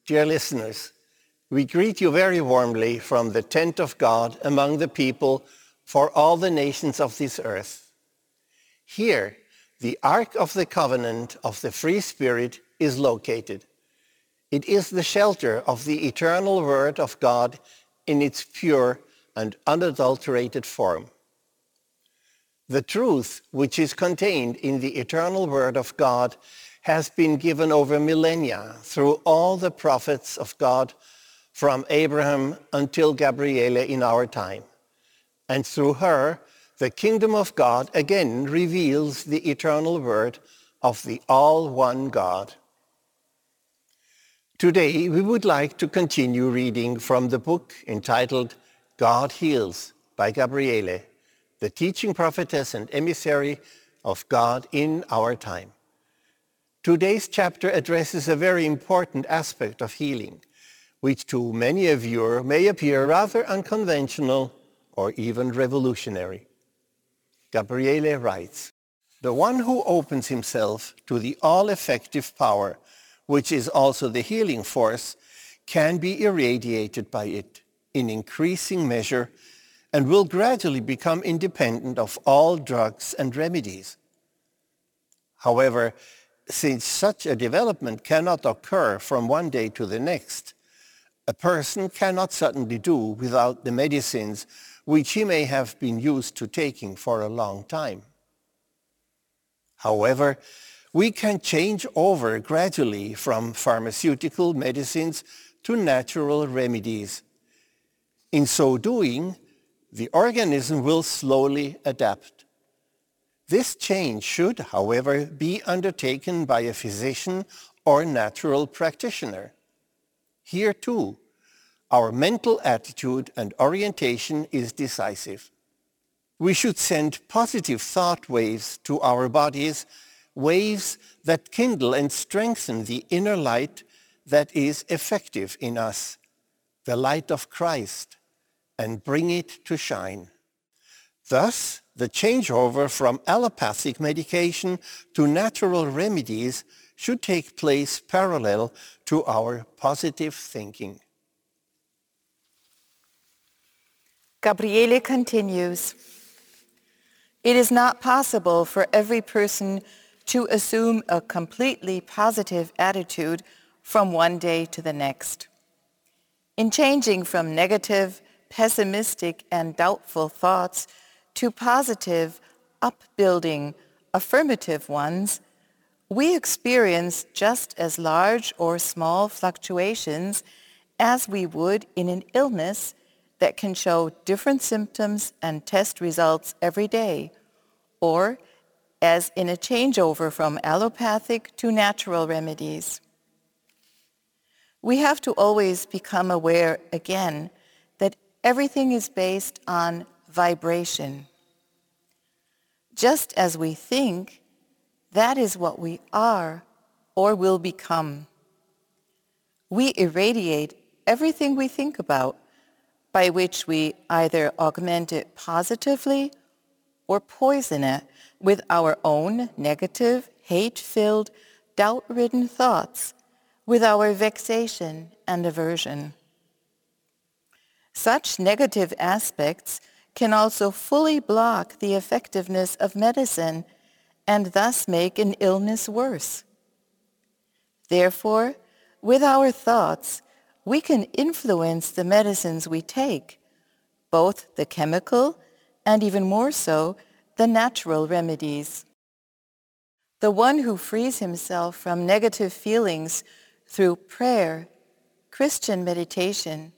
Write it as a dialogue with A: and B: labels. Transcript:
A: Dear listeners, we greet you very warmly from the tent of God among the people for all the nations of this earth. Here, the Ark of the Covenant of the Free Spirit is located. It is the shelter of the eternal Word of God in its pure and unadulterated form. The truth which is contained in the eternal Word of God has been given over millennia through all the prophets of God from Abraham until Gabriele in our time. And through her, the kingdom of God again reveals the eternal Word of the all-one God. Today, we would like to continue reading from the book entitled God Heals by Gabriele, the teaching prophetess and emissary of God in our time. Today's chapter addresses a very important aspect of healing, which to many of you may appear rather unconventional or even revolutionary. Gabriele writes, "The one who opens himself to the all-effective power, which is also the healing force, can be irradiated by it in increasing measure and will gradually become independent of all drugs and remedies. However, since such a development cannot occur from one day to the next, a person cannot suddenly do without the medicines which he may have been used to taking for a long time. However, we can change over gradually from pharmaceutical medicines to natural remedies. In so doing, the organism will slowly adapt. This change should, however, be undertaken by a physician or natural practitioner. Here too, our mental attitude and orientation is decisive. We should send positive thought waves to our bodies, waves that kindle and strengthen the inner light that is effective in us, the light of Christ, and bring it to shine. Thus, the changeover from allopathic medication to natural remedies should take place parallel to our positive thinking."
B: Gabriele continues, "It is not possible for every person to assume a completely positive attitude from one day to the next. In changing from negative, pessimistic, and doubtful thoughts to positive, upbuilding, affirmative ones, we experience just as large or small fluctuations as we would in an illness that can show different symptoms and test results every day, or as in a changeover from allopathic to natural remedies. We have to always become aware again that everything is based on vibration. Just as we think, that is what we are or will become. We irradiate everything we think about, by which we either augment it positively or poison it with our own negative, hate-filled, doubt-ridden thoughts, with our vexation and aversion. Such negative aspects can also fully block the effectiveness of medicine and thus make an illness worse. Therefore, with our thoughts, we can influence the medicines we take, both the chemical and even more so, the natural remedies. The one who frees himself from negative feelings through prayer, Christian meditation,